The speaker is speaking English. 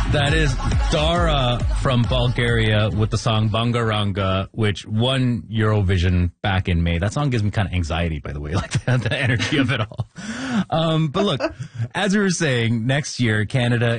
That is Dara from Bulgaria with the song Bangaranga, which won Eurovision back in May. That song gives me kind of anxiety, by the way, like the energy of it all. But look, as we were saying, next year, Canada